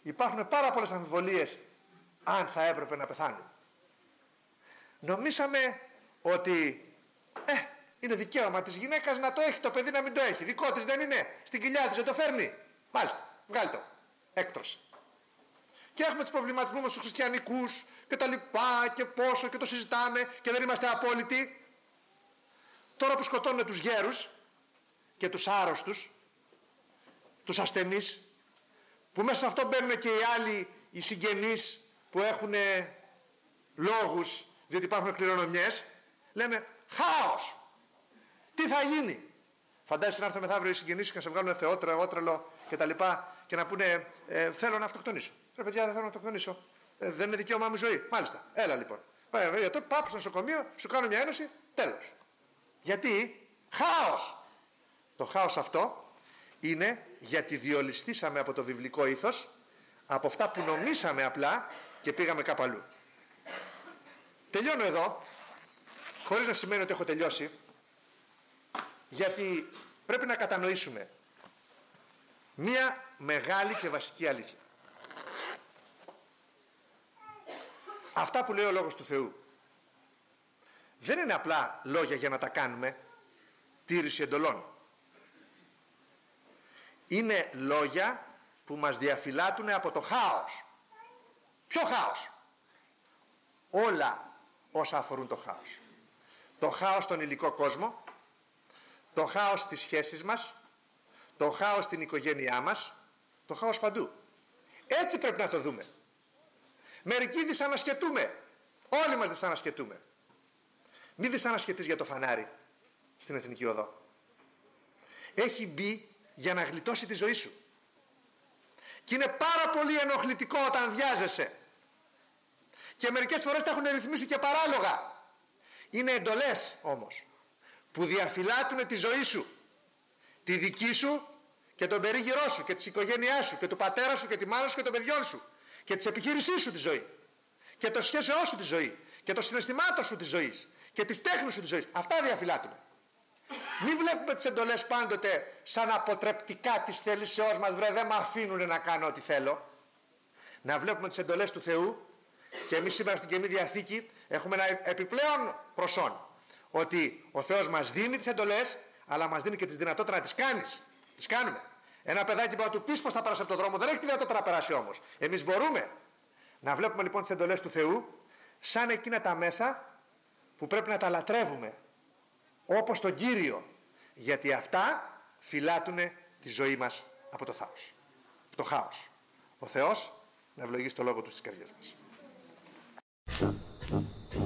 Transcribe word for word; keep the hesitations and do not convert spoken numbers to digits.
υπάρχουν πάρα πολλές αμφιβολίες αν θα έπρεπε να πεθάνουν. Νομίσαμε ότι ε, είναι δικαίωμα της γυναίκας να το έχει το παιδί, να μην το έχει. Δικό της δεν είναι. Στην κοιλιά της δεν το φέρνει. Μάλιστα, βγάλει το. Έκτρωση. Και έχουμε τους προβληματισμούς μας τους χριστιανικούς και τα λοιπά και πόσο και το συζητάμε και δεν είμαστε απόλυτοι. Τώρα που σκοτώνουν τους γέρους και τους άρρωστους, τους ασθενείς, που μέσα σε αυτό μπαίνουν και οι άλλοι, οι συγγενείς που έχουν λόγους, διότι υπάρχουν κληρονομιές, λέμε χάος. Τι θα γίνει? Φαντάζεσαι να έρθουν μεθαύριο οι συγγενείς σου και να σε βγάλουν θεότρο, εγώτρελο και τα λοιπά και να πούνε ε, θέλω να αυτοκτονήσω. Ρε παιδιά, δεν θέλω να αυτοκτονήσω. Ε, δεν είναι δικαίωμά μου η ζωή. Μάλιστα. Έλα λοιπόν. Πάει γιατρό, πάω στο νοσοκομείο, σου κάνω μια ένωση, τέλος. Γιατί? Χάος. Το χάος αυτό είναι γιατί διολυστήσαμε από το βιβλικό ήθος, από αυτά που νομίσαμε απλά και πήγαμε κάπου αλλού. Τελειώνω εδώ, χωρίς να σημαίνει ότι έχω τελειώσει, γιατί πρέπει να κατανοήσουμε μία μεγάλη και βασική αλήθεια. Αυτά που λέει ο Λόγος του Θεού δεν είναι απλά λόγια για να τα κάνουμε, τήρηση εντολών. Είναι λόγια που μας διαφυλάττουν από το χάος. Ποιο χάος? Όλα όσα αφορούν το χάος. Το χάος στον υλικό κόσμο, το χάος στις σχέσεις μας, το χάος στην οικογένειά μας, το χάος παντού. Έτσι πρέπει να το δούμε. Μερικοί δυσανασχετούμε. Όλοι μας δυσανασχετούμε. Μην δυσανασχετείς για το φανάρι στην Εθνική Οδό. Έχει μπει για να γλιτώσει τη ζωή σου. Και είναι πάρα πολύ ενοχλητικό όταν βιάζεσαι. Και μερικές φορές τα έχουν ρυθμίσει και παράλογα. Είναι εντολές όμως που διαφυλάττουν τη ζωή σου, τη δική σου και τον περίγυρό σου και της οικογένειάς σου και του πατέρα σου και τη μάνα σου και των παιδιών σου και της επιχείρησής σου τη ζωή και των σχέσεών σου τη ζωή και των συναισθημάτων σου τη ζωή και της τέχνης σου τη ζωή. Αυτά διαφυλάττουν. Μην βλέπουμε τις εντολές πάντοτε σαν αποτρεπτικά της θέλησεώς μας, βρε δεν με αφήνουν να κάνω ό,τι θέλω. Να βλέπουμε τις εντολές του Θεού, και εμείς σήμερα στην Καινή Διαθήκη έχουμε ένα επιπλέον προσόν, ότι ο Θεός μας δίνει τις εντολές, αλλά μας δίνει και τη δυνατότητα να τις κάνεις. Τις κάνουμε. Ένα παιδάκι που να του πεις πως θα περάσει από τον δρόμο δεν έχει τη δυνατότητα να περάσει όμως. Εμείς μπορούμε. Να βλέπουμε λοιπόν τις εντολές του Θεού σαν εκείνα τα μέσα που πρέπει να τα λατρεύουμε όπως τον Κύριο, γιατί αυτά φυλάττουν τη ζωή μας από το χάος. Το χάος. Ο Θεός να ευλογήσει το λόγο του στις καρδιές μας.